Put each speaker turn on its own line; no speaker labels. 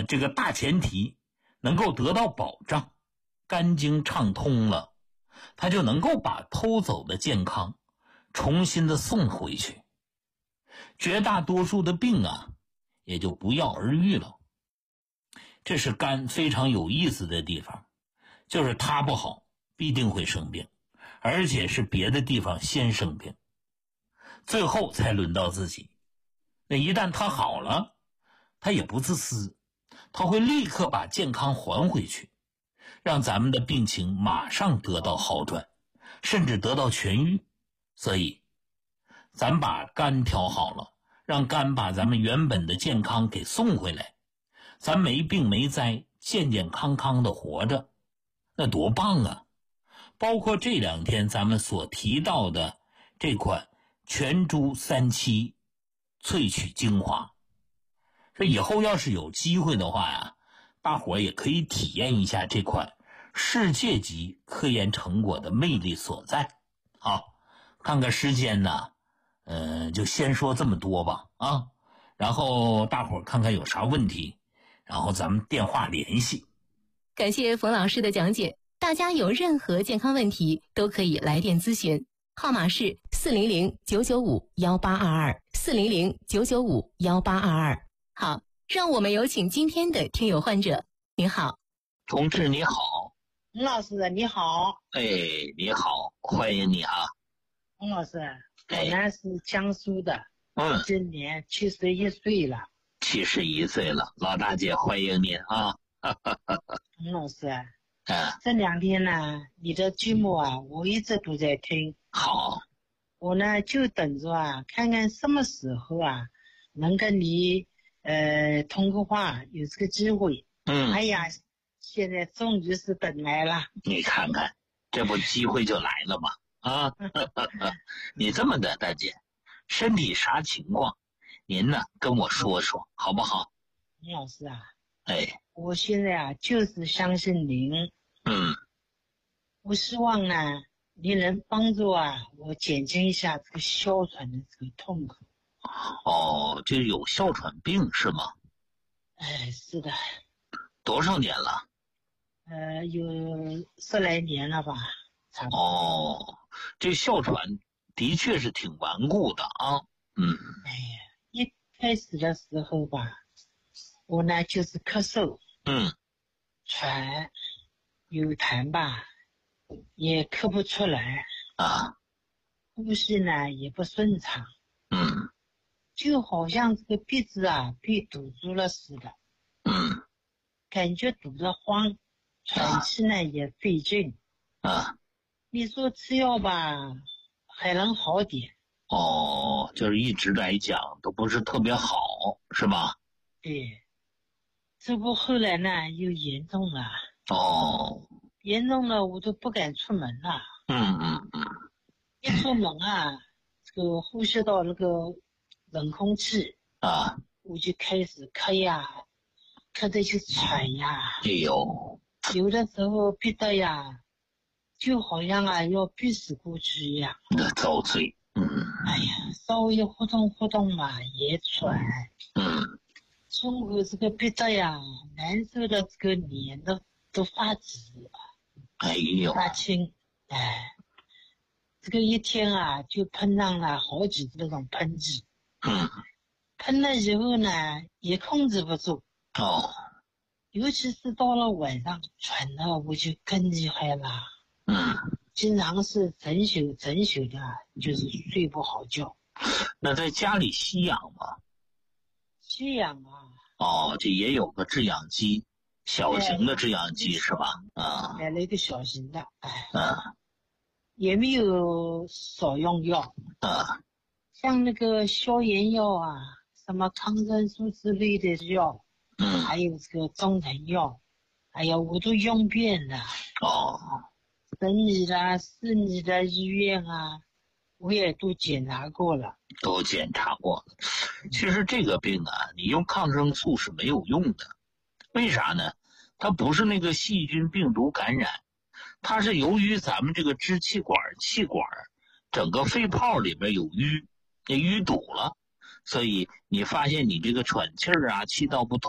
这个大前提能够得到保障，肝经畅通了，它就能够把偷走的健康重新的送回去，绝大多数的病啊也就不药而愈了。这是肝非常有意思的地方，就是它不好必定会生病，而且是别的地方先生病，最后才轮到自己。那一旦它好了，它也不自私，它会立刻把健康还回去，让咱们的病情马上得到好转，甚至得到痊愈。所以咱把肝调好了，让肝把咱们原本的健康给送回来，咱没病没灾，健健康康的活着，那多棒啊。包括这2天咱们所提到的这款全株37萃取精华，这以后要是有机会的话呀，大伙也可以体验一下这款世界级科研成果的魅力所在。好，看看时间呢，就先说这么多吧啊，然后大伙看看有啥问题，然后咱们电话联系。
感谢冯老师的讲解，大家有任何健康问题都可以来电咨询，号码是400-995-1822，400-995-1822。好，让我们有请今天的听友患者。您好，
同志你好。
洪老师你好。
哎，你好，欢迎你啊。
洪老师，我呢是江苏的，今年71岁了。
71岁了，老大姐欢迎您啊。
洪老师，这2天呢，你的节目啊，我一直都在听。
好，
我呢就等着啊，看看什么时候啊，能跟你通个话，有这个机会。哎呀，现在终于是等来了。
你看看，这不机会就来了吗？啊，你这么的，大姐，身体啥情况？您呢跟我说说好不好？
洪老师啊，
我
现在啊就是相信您。我希望呢，你能帮助啊我减轻一下这个哮喘的这个痛苦。
哦，这有哮喘病是吗？
是的。
多少年了？
有10来年了吧，差不多。
哦，这哮喘的确是挺顽固的啊。
一开始的时候吧，我呢就是咳嗽，喘，有痰吧，也咳不出来
啊，
呼吸呢也不顺畅，就好像这个鼻子啊被堵住了似的，感觉堵得慌，喘气呢也费劲你说吃药吧还能好点。
哦，就是一直来讲都不是特别好是吧？
对，这不后来呢又严重了。严重了我都不敢出门了。一出门啊，这个呼吸到那个冷空气我就开始咳呀，咳得就喘呀。有的时候憋得呀，就好像啊要憋死过去一样。
遭罪。
稍微活动活动嘛也喘。中午这个憋得呀，难受的这个脸都发紫，发青。这个一天啊就喷上了好几个那种喷剂。喷了以后呢也控制不住。尤其是到了晚上喘的我就更厉害了。经常是整宿的，就是睡不好觉。
那在家里吸氧吗？
吸氧啊。
这也有个制氧机，小型的制氧机是吧？
买了一个小型的。也没有少用药。像那个消炎药啊，什么抗生素之类的药，还有这个中成药，我都用遍了。省里的、市里的医院啊，我也都检查过了。
其实这个病啊，你用抗生素是没有用的。为啥呢？它不是那个细菌病毒感染，它是由于咱们这个支气管、气管整个肺泡里边有淤堵了，所以你发现你这个喘气儿啊、气道不通